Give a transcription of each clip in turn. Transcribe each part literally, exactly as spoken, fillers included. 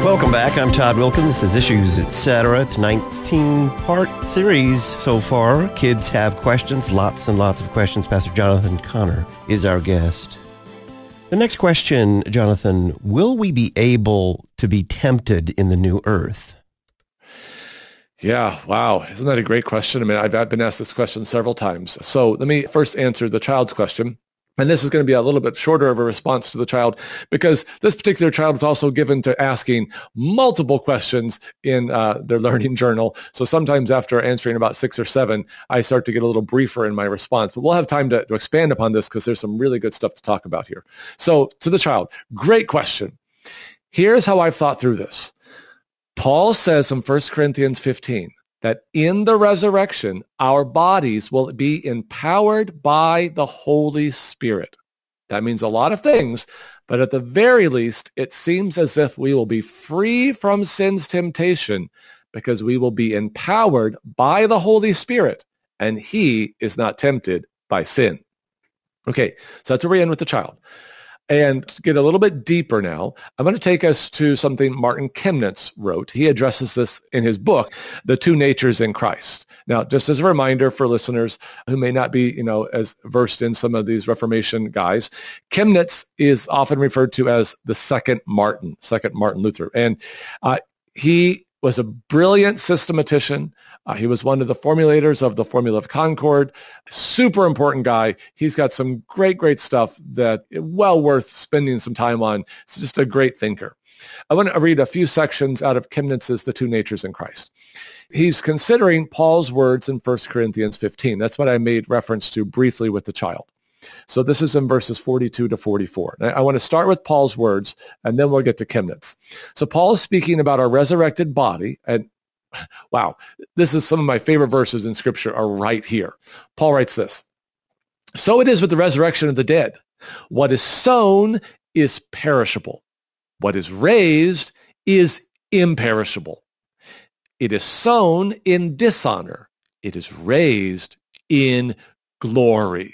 Welcome back. I'm Todd Wilkin. This is Issues, et cetera. It's a nineteen-part series so far. Kids have questions, lots and lots of questions. Pastor Jonathan Connor is our guest. The next question, Jonathan, will we be able to be tempted in the new earth? Yeah, wow. Isn't that a great question? I mean, I've, I've been asked this question several times. So let me first answer the child's question. And this is going to be a little bit shorter of a response to the child because this particular child is also given to asking multiple questions in uh, their learning journal. So sometimes after answering about six or seven, I start to get a little briefer in my response. But we'll have time to, to expand upon this because there's some really good stuff to talk about here. So to the child, great question. Here's how I've thought through this. Paul says in First Corinthians fifteen, that in the resurrection, our bodies will be empowered by the Holy Spirit. That means a lot of things, but at the very least, it seems as if we will be free from sin's temptation because we will be empowered by the Holy Spirit, and he is not tempted by sin. Okay, so that's where we end with the child. And to get a little bit deeper now, I'm going to take us to something Martin Chemnitz wrote. He addresses this in his book, The Two Natures in Christ. Now, just as a reminder for listeners who may not be, you know, as versed in some of these Reformation guys, Chemnitz is often referred to as the second Martin, second Martin Luther. And uh, he was a brilliant systematician. Uh, he was one of the formulators of the Formula of Concord. Super important guy. He's got some great, great stuff that well worth spending some time on. He's just a great thinker. I want to read a few sections out of Chemnitz's The Two Natures in Christ. He's considering Paul's words in First Corinthians fifteen. That's what I made reference to briefly with the child. So this is in verses forty-two to forty-four. Now, I want to start with Paul's words, and then we'll get to Chemnitz. So Paul is speaking about our resurrected body, and wow, this is some of my favorite verses in Scripture are right here. Paul writes this, "So it is with the resurrection of the dead. What is sown is perishable. What is raised is imperishable. It is sown in dishonor. It is raised in glory.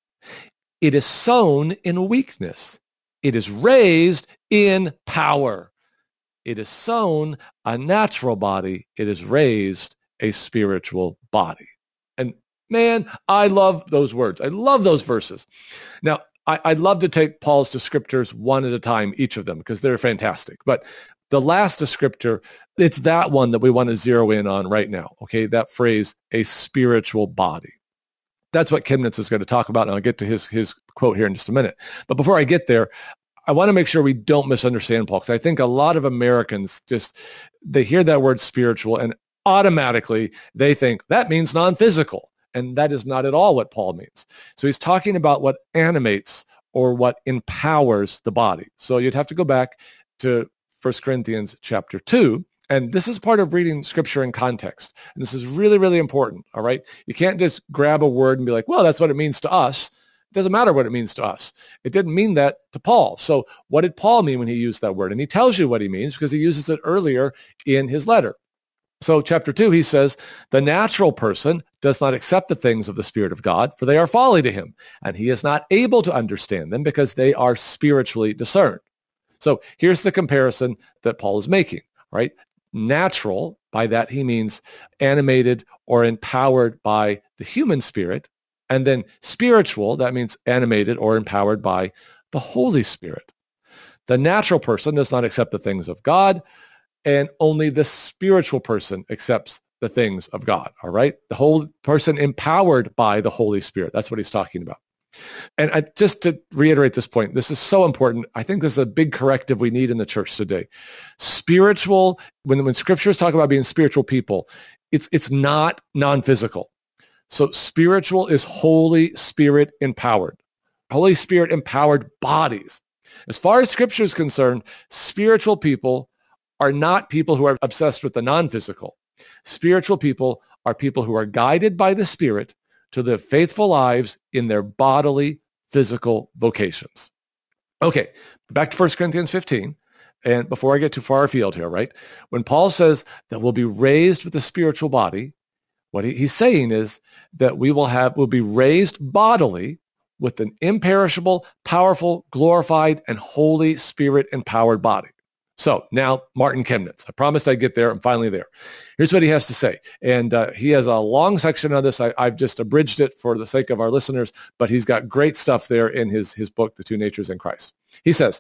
It is sown in weakness. It is raised in power. It is sown a natural body. It is raised a spiritual body." And man, I love those words. I love those verses. Now, I, I'd love to take Paul's descriptors one at a time, each of them, because they're fantastic. But the last descriptor, it's that one that we want to zero in on right now. Okay, that phrase, a spiritual body. That's what Chemnitz is going to talk about, and I'll get to his, his quote here in just a minute. But before I get there, I want to make sure we don't misunderstand Paul, because I think a lot of Americans just, they hear that word spiritual, and automatically they think that means non-physical, and that is not at all what Paul means. So he's talking about what animates or what empowers the body. So you'd have to go back to First Corinthians chapter two, and this is part of reading Scripture in context. And this is really, really important, all right? You can't just grab a word and be like, well, that's what it means to us. It doesn't matter what it means to us. It didn't mean that to Paul. So what did Paul mean when he used that word? And he tells you what he means because he uses it earlier in his letter. So chapter two, he says, "The natural person does not accept the things of the Spirit of God, for they are folly to him, and he is not able to understand them because they are spiritually discerned." So here's the comparison that Paul is making, right? Natural, by that he means animated or empowered by the human spirit. And then spiritual, that means animated or empowered by the Holy Spirit. The natural person does not accept the things of God, and only the spiritual person accepts the things of God, all right? The whole person empowered by the Holy Spirit. That's what he's talking about. And I, just to reiterate this point, this is so important. I think this is a big corrective we need in the church today. Spiritual, when, when scriptures talk about being spiritual people, it's, it's not non-physical. So spiritual is Holy Spirit empowered. Holy Spirit empowered bodies. As far as scripture is concerned, spiritual people are not people who are obsessed with the non-physical. Spiritual people are people who are guided by the Spirit to live faithful lives in their bodily, physical vocations. Okay, back to First Corinthians fifteen. And before I get too far afield here, right? When Paul says that we'll be raised with a spiritual body, what he, he's saying is that we will have, will be raised bodily with an imperishable, powerful, glorified, and Holy Spirit empowered body. So now Martin Chemnitz. I promised I'd get there. I'm finally there. Here's what he has to say. And uh, he has a long section on this. I, I've just abridged it for the sake of our listeners, but he's got great stuff there in his, his book, The Two Natures in Christ. He says,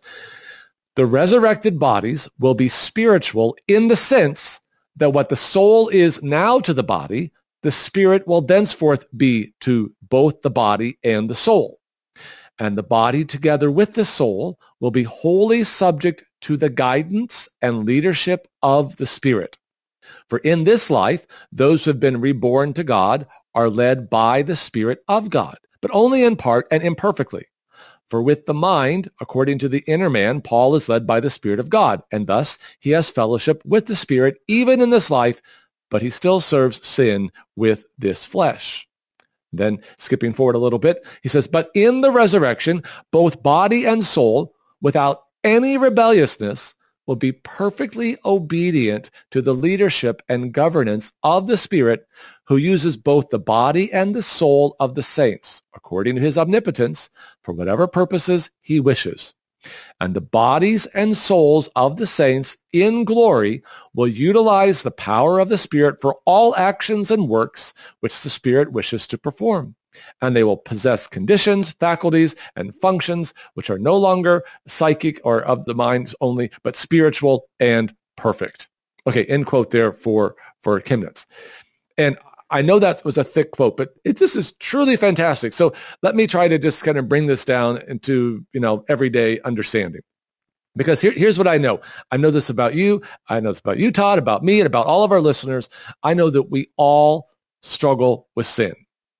the resurrected bodies will be spiritual in the sense that what the soul is now to the body, the spirit will thenceforth be to both the body and the soul. And the body together with the soul will be wholly subject to the guidance and leadership of the Spirit. For in this life, those who have been reborn to God are led by the Spirit of God, but only in part and imperfectly. For with the mind, according to the inner man, Paul is led by the Spirit of God, and thus he has fellowship with the Spirit even in this life, but he still serves sin with this flesh. Then skipping forward a little bit, he says, but in the resurrection, both body and soul, without any rebelliousness, will be perfectly obedient to the leadership and governance of the Spirit, who uses both the body and the soul of the saints, according to his omnipotence, for whatever purposes he wishes. And the bodies and souls of the saints in glory will utilize the power of the Spirit for all actions and works which the Spirit wishes to perform. And they will possess conditions, faculties, and functions which are no longer psychic or of the mind only, but spiritual and perfect. Okay, end quote there for, for Chemnitz. And I know that was a thick quote, but it, this is truly fantastic. So let me try to just kind of bring this down into, you know, everyday understanding. Because here, here's what I know. I know this about you. I know this about you, Todd, about me, and about all of our listeners. I know that we all struggle with sin.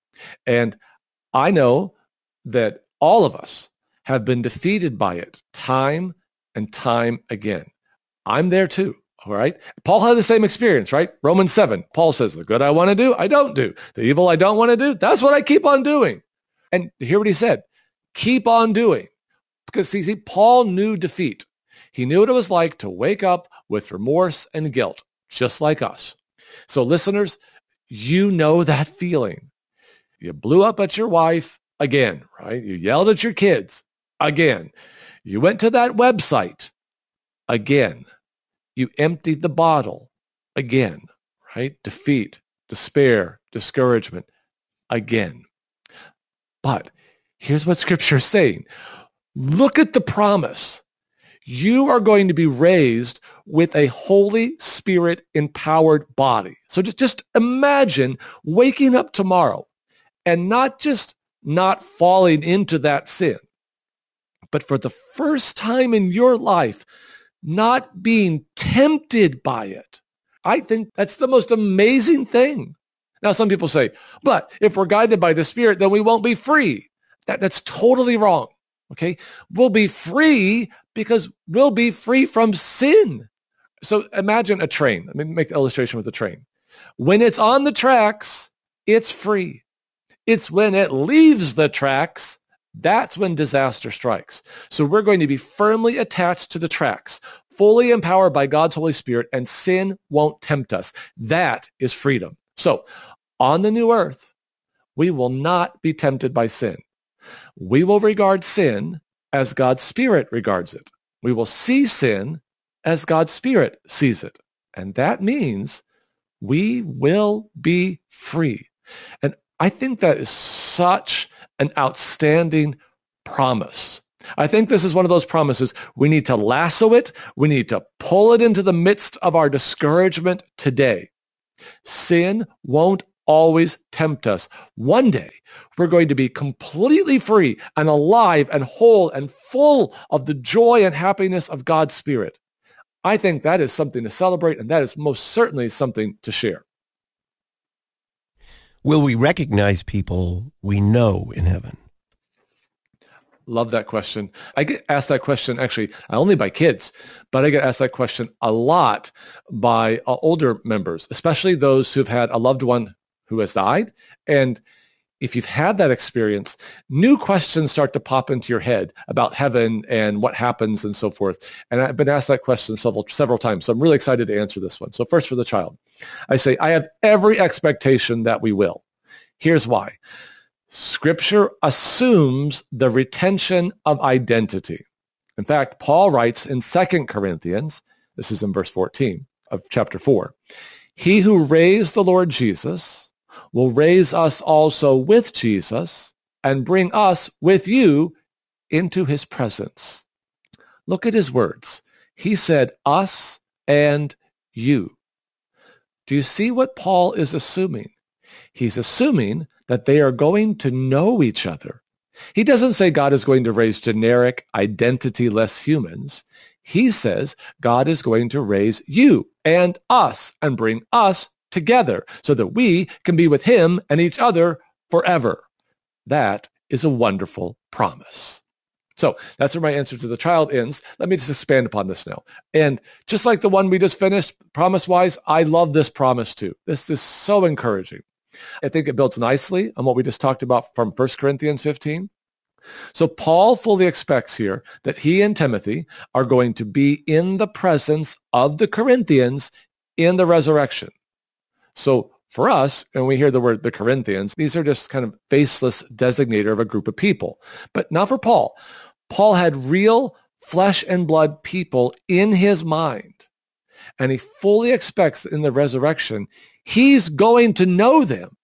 And I know that all of us have been defeated by it time and time again. I'm there too. All right. Paul had the same experience, right? Romans seven, Paul says, the good I want to do, I don't do. The evil I don't want to do, that's what I keep on doing. And hear what he said, keep on doing. Because see, see, Paul knew defeat. He knew what it was like to wake up with remorse and guilt, just like us. So listeners, you know that feeling. You blew up at your wife again, right? You yelled at your kids again. You went to that website again. You emptied the bottle again, right? Defeat, despair, discouragement again. But here's what Scripture is saying. Look at the promise. You are going to be raised with a Holy Spirit empowered body. So just, just imagine waking up tomorrow and not just not falling into that sin, but for the first time in your life, not being tempted by it. I think that's the most amazing thing. Now, some people say, but if we're guided by the Spirit, then we won't be free. That, that's totally wrong. Okay. We'll be free because we'll be free from sin. So imagine a train. Let me make the illustration with the train. When it's on the tracks, it's free. It's when it leaves the tracks, that's when disaster strikes. So we're going to be firmly attached to the tracks, fully empowered by God's Holy Spirit, and sin won't tempt us. That is freedom. So on the new earth, we will not be tempted by sin. We will regard sin as God's Spirit regards it. We will see sin as God's Spirit sees it. And that means we will be free. And I think that is such an outstanding promise. I think this is one of those promises. We need to lasso it. We need to pull it into the midst of our discouragement today. Sin won't always tempt us. One day, we're going to be completely free and alive and whole and full of the joy and happiness of God's Spirit. I think that is something to celebrate, and that is most certainly something to share. Will we recognize people we know in heaven? Love that question. I get asked that question actually only by kids, but I get asked that question a lot by uh, older members, especially those who've had a loved one who has died. And if you've had that experience, new questions start to pop into your head about heaven and what happens and so forth. And I've been asked that question several, several times. So I'm really excited to answer this one. So first for the child, I say, I have every expectation that we will. Here's why. Scripture assumes the retention of identity. In fact, Paul writes in Second Corinthians, this is in verse fourteen of chapter four, he who raised the Lord Jesus will raise us also with Jesus and bring us with you into his presence. Look at his words. He said, us and you. Do you see what Paul is assuming? He's assuming that they are going to know each other. He doesn't say God is going to raise generic, identity-less humans. He says God is going to raise you and us and bring us together so that we can be with him and each other forever. That is a wonderful promise. So that's where my answer to the child ends. Let me just expand upon this now. And just like the one we just finished, promise-wise, I love this promise too. This is so encouraging. I think it builds nicely on what we just talked about from First Corinthians fifteen. So Paul fully expects here that he and Timothy are going to be in the presence of the Corinthians in the resurrection. So for us, and we hear the word the Corinthians, these are just kind of faceless designator of a group of people. But not for Paul. Paul had real flesh and blood people in his mind. And he fully expects that in the resurrection, he's going to know them.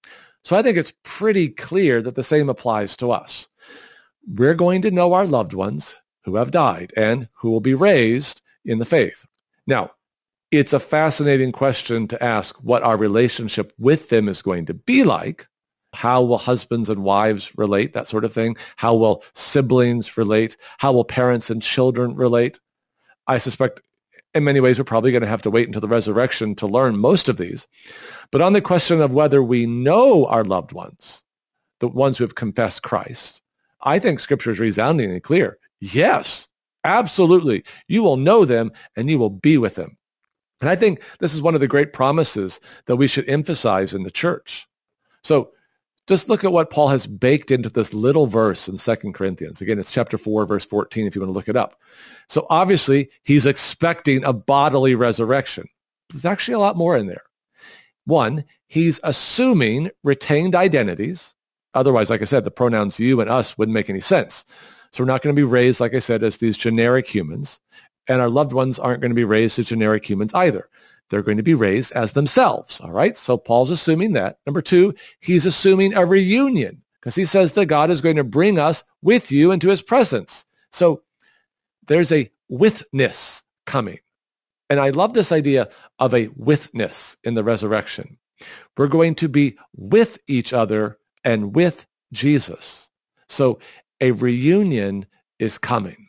So I think it's pretty clear that the same applies to us. We're going to know our loved ones who have died and who will be raised in the faith. Now, it's a fascinating question to ask what our relationship with them is going to be like. How will husbands and wives relate, that sort of thing? How will siblings relate? How will parents and children relate? I suspect in many ways we're probably going to have to wait until the resurrection to learn most of these. But on the question of whether we know our loved ones, the ones who have confessed Christ, I think Scripture is resoundingly clear. Yes, absolutely. You will know them and you will be with them. And I think this is one of the great promises that we should emphasize in the church. So just look at what Paul has baked into this little verse in Second Corinthians. Again, it's chapter four, verse fourteen, if you want to look it up. So obviously, he's expecting a bodily resurrection. There's actually a lot more in there. One, he's assuming retained identities. Otherwise, like I said, the pronouns you and us wouldn't make any sense. So we're not going to be raised, like I said, as these generic humans. And our loved ones aren't going to be raised as generic humans either. They're going to be raised as themselves, all right? So Paul's assuming that. Number two, he's assuming a reunion because he says that God is going to bring us with you into his presence. So there's a withness coming. And I love this idea of a withness in the resurrection. We're going to be with each other and with Jesus. So a reunion is coming.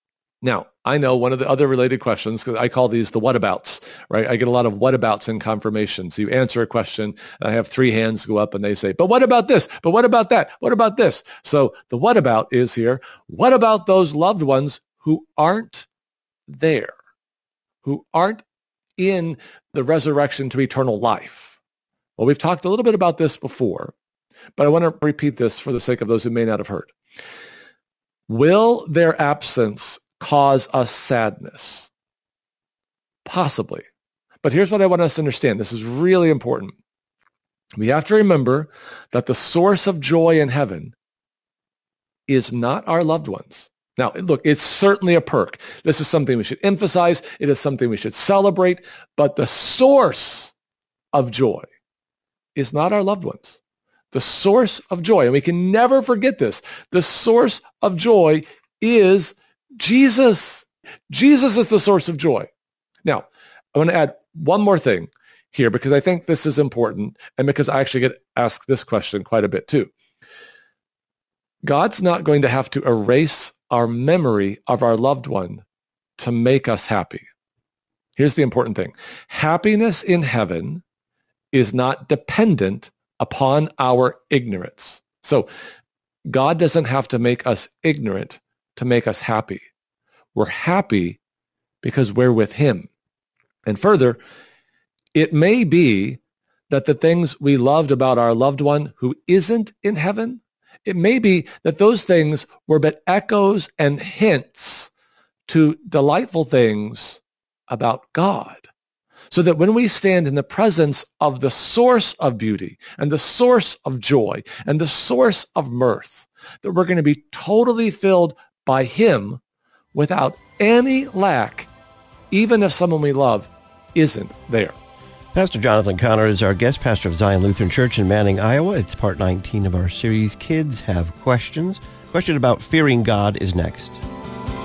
Now, I know one of the other related questions, because I call these the whatabouts, right? I get a lot of whatabouts in confirmation. So you answer a question, and I have three hands go up, and they say, but what about this? But what about that? What about this? So the whatabout is here. What about those loved ones who aren't there, who aren't in the resurrection to eternal life? Well, we've talked a little bit about this before, but I want to repeat this for the sake of those who may not have heard. Will their absence cause us sadness? Possibly. But here's what I want us to understand. This is really important. We have to remember that the source of joy in heaven is not our loved ones. Now, look, it's certainly a perk. This is something we should emphasize. It is something we should celebrate. But the source of joy is not our loved ones. The source of joy, and we can never forget this, the source of joy is Jesus. Jesus is the source of joy. Now, I want to add one more thing here because I think this is important and because I actually get asked this question quite a bit too. God's not going to have to erase our memory of our loved one to make us happy. Here's the important thing. Happiness in heaven is not dependent upon our ignorance. So God doesn't have to make us ignorant to make us happy. We're happy because we're with him. And further, it may be that the things we loved about our loved one who isn't in heaven, it may be that those things were but echoes and hints to delightful things about God. So that when we stand in the presence of the source of beauty and the source of joy and the source of mirth, that we're going to be totally filled by him without any lack, even if someone we love isn't there. Pastor Jonathan Conner is our guest, pastor of Zion Lutheran Church in Manning, Iowa. It's part nineteen of our series, Kids Have Questions. Question about fearing God is next.